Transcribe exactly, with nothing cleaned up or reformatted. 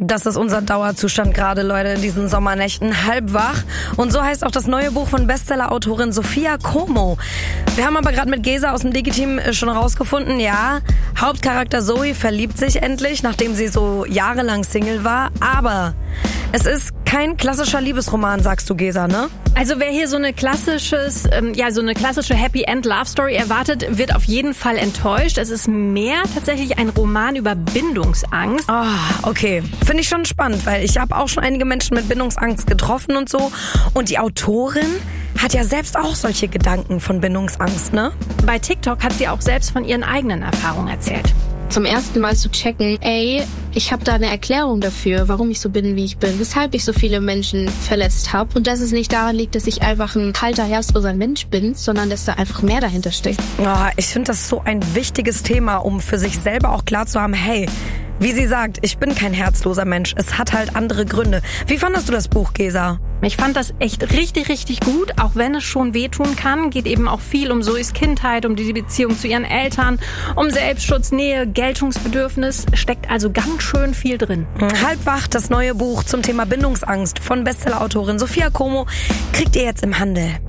Das ist unser Dauerzustand gerade, Leute, in diesen Sommernächten. Halb wach. Und so heißt auch das neue Buch von Bestseller-Autorin Sophia Como. Wir haben aber gerade mit Gesa aus dem Digi-Team schon rausgefunden, ja, Hauptcharakter Zoe verliebt sich endlich, nachdem sie so jahrelang Single war. Aber es ist kein klassischer Liebesroman, sagst du, Gesa, ne? Also wer hier so eine klassisches, ähm, ja, so eine klassische Happy End Love Story erwartet, wird auf jeden Fall enttäuscht. Es ist mehr tatsächlich ein Roman über Bindungsangst. Ah, oh, okay. Finde ich schon spannend, weil ich habe auch schon einige Menschen mit Bindungsangst getroffen und so. Und die Autorin hat ja selbst auch solche Gedanken von Bindungsangst, ne? Bei TikTok hat sie auch selbst von ihren eigenen Erfahrungen erzählt. Zum ersten Mal zu checken, ey, ich habe da eine Erklärung dafür, warum ich so bin, wie ich bin, weshalb ich so viele Menschen verletzt habe. Und dass es nicht daran liegt, dass ich einfach ein kalter, herzloser Mensch bin, sondern dass da einfach mehr dahinter steckt. Oh, ich finde das so ein wichtiges Thema, um für sich selber auch klar zu haben, hey, wie sie sagt, ich bin kein herzloser Mensch. Es hat halt andere Gründe. Wie fandest du das Buch, Gesa? Ich fand das echt richtig, richtig gut, auch wenn es schon wehtun kann. Geht eben auch viel um Zoes Kindheit, um die Beziehung zu ihren Eltern, um Selbstschutz, Nähe, Geltungsbedürfnis. Steckt also ganz schön viel drin. Halbwach, das neue Buch zum Thema Bindungsangst von Bestsellerautorin Sophia Como, kriegt ihr jetzt im Handel.